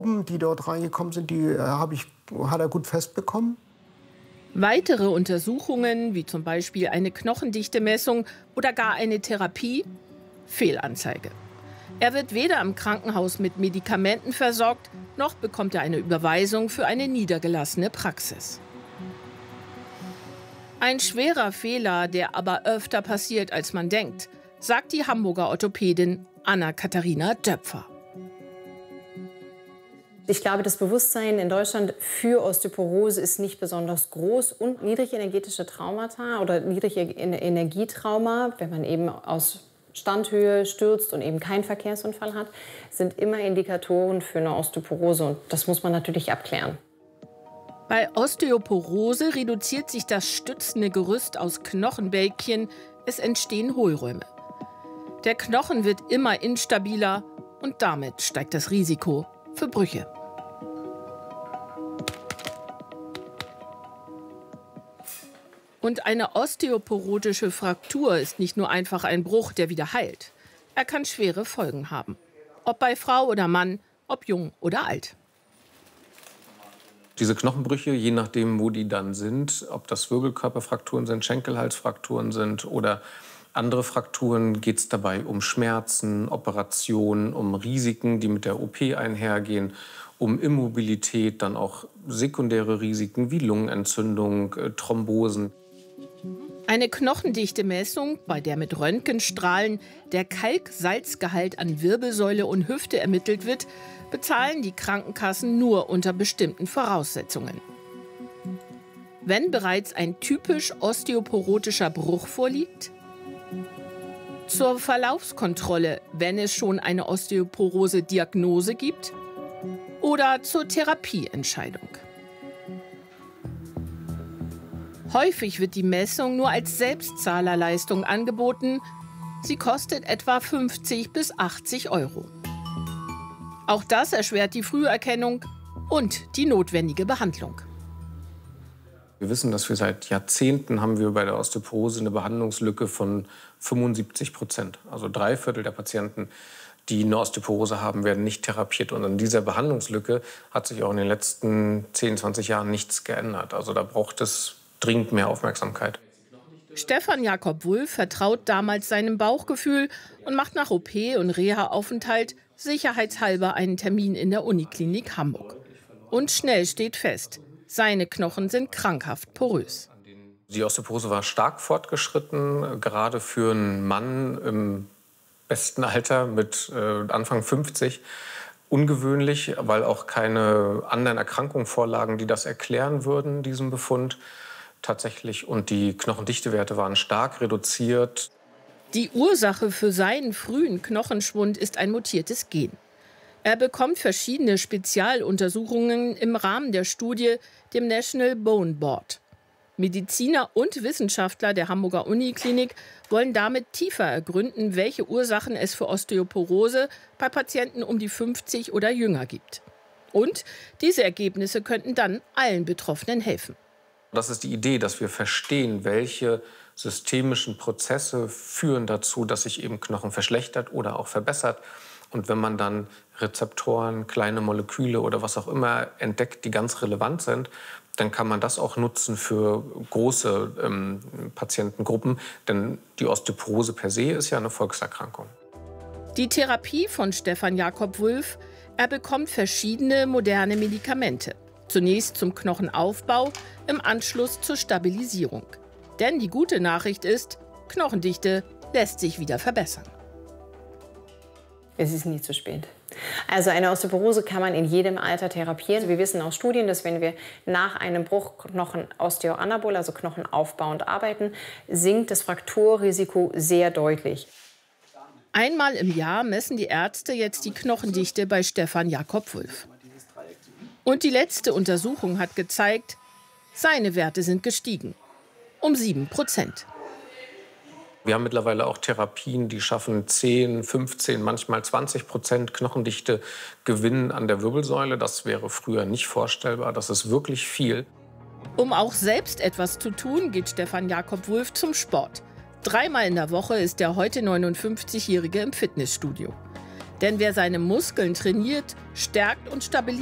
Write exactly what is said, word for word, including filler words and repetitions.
Die dort reingekommen sind, die habe ich, hat er gut festbekommen. Weitere Untersuchungen, wie zum Beispiel eine Knochendichte-Messung oder gar eine Therapie, Fehlanzeige. Er wird weder im Krankenhaus mit Medikamenten versorgt, noch bekommt er eine Überweisung für eine niedergelassene Praxis. Ein schwerer Fehler, der aber öfter passiert, als man denkt, sagt die Hamburger Orthopädin Anna-Katharina Döpfer. Ich glaube, das Bewusstsein in Deutschland für Osteoporose ist nicht besonders groß und niedrigenergetische Traumata oder niedrige Energietrauma, wenn man eben aus Standhöhe stürzt und eben keinen Verkehrsunfall hat, sind immer Indikatoren für eine Osteoporose und das muss man natürlich abklären. Bei Osteoporose reduziert sich das stützende Gerüst aus Knochenbälkchen, es entstehen Hohlräume. Der Knochen wird immer instabiler und damit steigt das Risiko für Brüche. Und eine osteoporotische Fraktur ist nicht nur einfach ein Bruch, der wieder heilt. Er kann schwere Folgen haben. Ob bei Frau oder Mann, ob jung oder alt. Diese Knochenbrüche, je nachdem, wo die dann sind, ob das Wirbelkörperfrakturen sind, Schenkelhalsfrakturen sind oder andere Frakturen, geht es dabei um Schmerzen, Operationen, um Risiken, die mit der O P einhergehen, um Immobilität, dann auch sekundäre Risiken wie Lungenentzündung, Thrombosen. Eine Knochendichte-Messung, bei der mit Röntgenstrahlen der Kalksalzgehalt an Wirbelsäule und Hüfte ermittelt wird, bezahlen die Krankenkassen nur unter bestimmten Voraussetzungen. Wenn bereits ein typisch osteoporotischer Bruch vorliegt, zur Verlaufskontrolle, wenn es schon eine Osteoporose-Diagnose gibt, oder zur Therapieentscheidung. Häufig wird die Messung nur als Selbstzahlerleistung angeboten. Sie kostet etwa fünfzig bis achtzig Euro. Auch das erschwert die Früherkennung und die notwendige Behandlung. Wir wissen, dass wir seit Jahrzehnten haben wir bei der Osteoporose eine Behandlungslücke von fünfundsiebzig Prozent. Also drei Viertel der Patienten, die eine Osteoporose haben, werden nicht therapiert. Und an dieser Behandlungslücke hat sich auch in den letzten zehn, zwanzig Jahren nichts geändert. Also da braucht es dringend mehr Aufmerksamkeit. Stefan Jakob Wulff vertraut damals seinem Bauchgefühl und macht nach O P und Reha-Aufenthalt sicherheitshalber einen Termin in der Uniklinik Hamburg. Und schnell steht fest, seine Knochen sind krankhaft porös. Die Osteoporose war stark fortgeschritten, gerade für einen Mann im besten Alter mit äh, Anfang fünfzig. Ungewöhnlich, weil auch keine anderen Erkrankungen vorlagen, die das erklären würden, diesen Befund tatsächlich. Und die Knochendichtewerte waren stark reduziert. Die Ursache für seinen frühen Knochenschwund ist ein mutiertes Gen. Er bekommt verschiedene Spezialuntersuchungen im Rahmen der Studie, dem National Bone Board. Mediziner und Wissenschaftler der Hamburger Uniklinik wollen damit tiefer ergründen, welche Ursachen es für Osteoporose bei Patienten um die fünfzig oder jünger gibt. Und diese Ergebnisse könnten dann allen Betroffenen helfen. Das ist die Idee, dass wir verstehen, welche systemischen Prozesse führen dazu, dass sich eben Knochen verschlechtert oder auch verbessert. Und wenn man dann Rezeptoren, kleine Moleküle oder was auch immer entdeckt, die ganz relevant sind, dann kann man das auch nutzen für große ähm, Patientengruppen. Denn die Osteoporose per se ist ja eine Volkserkrankung. Die Therapie von Stefan Jakob Wulff: Er bekommt verschiedene moderne Medikamente. Zunächst zum Knochenaufbau, im Anschluss zur Stabilisierung. Denn die gute Nachricht ist, Knochendichte lässt sich wieder verbessern. Es ist nie zu spät. Also eine Osteoporose kann man in jedem Alter therapieren. Wir wissen aus Studien, dass wenn wir nach einem Bruch Knochen-Osteoanabol, also knochenaufbauend arbeiten, sinkt das Frakturrisiko sehr deutlich. Einmal im Jahr messen die Ärzte jetzt die Knochendichte bei Stefan Jakob Wulff. Und die letzte Untersuchung hat gezeigt, seine Werte sind gestiegen. Um sieben Prozent. Wir haben mittlerweile auch Therapien, die schaffen zehn, fünfzehn, manchmal zwanzig Prozent Knochendichte Gewinn an der Wirbelsäule. Das wäre früher nicht vorstellbar. Das ist wirklich viel. Um auch selbst etwas zu tun, geht Stefan Jakob Wulff zum Sport. Dreimal in der Woche ist der heute neunundfünfzigjährige im Fitnessstudio. Denn wer seine Muskeln trainiert, stärkt und stabilisiert